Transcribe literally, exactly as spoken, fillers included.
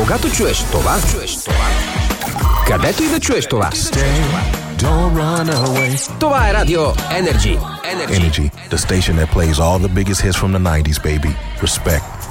Когато чуеш това, чуеш това. Където и да чуеш това. Don't run away. Това е Радио Energy. Energy, the station that plays all the biggest hits from the nineties, baby. Respect.